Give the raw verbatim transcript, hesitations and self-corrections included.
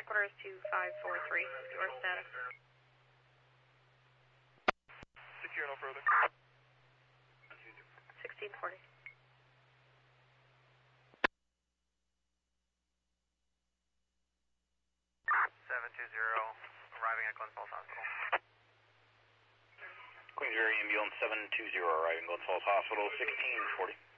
headquarters two five four three. Your status. Secure, no further. sixteen forty. seven two zero, arriving at Glens Falls Hospital. Queens Air Ambulance seven two zero, arriving Glens Falls Hospital, sixteen forty.